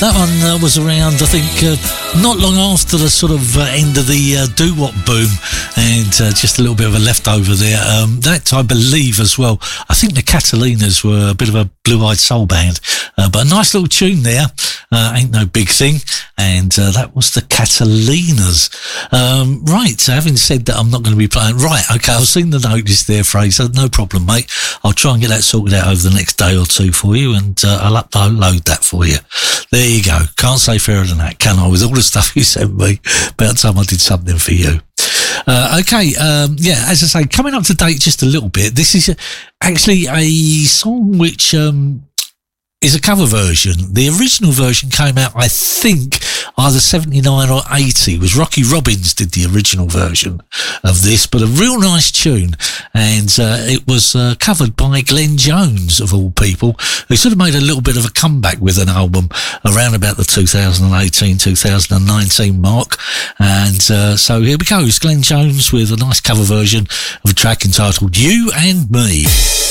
That one was around, I think, not long after the sort of end of the doo-wop boom, and just a little bit of a leftover there. That, I believe, as well. I think the Catalinas were a bit of a blue-eyed soul band, but a nice little tune there. Ain't no big thing, and that was the Catalinas. Right, so having said that, I'm not going to be playing. Right, okay, I've seen the notice there, Fraser. No problem, mate. I'll try and get that sorted out over the next day or two for you, and I'll upload that for you. There you go. Can't say fairer than that, can I? With all the stuff you sent me, about time I did something for you. Okay, yeah, as I say, coming up to date just a little bit. This is actually a song which is a cover version. The original version came out, I think, either 79 or 80. It was Rocky Robbins did the original version of this, but a real nice tune. And it was covered by Glenn Jones, of all people, who sort of made a little bit of a comeback with an album around about the 2018-2019 mark. And so here we go. It's Glenn Jones with a nice cover version of a track entitled You and Me.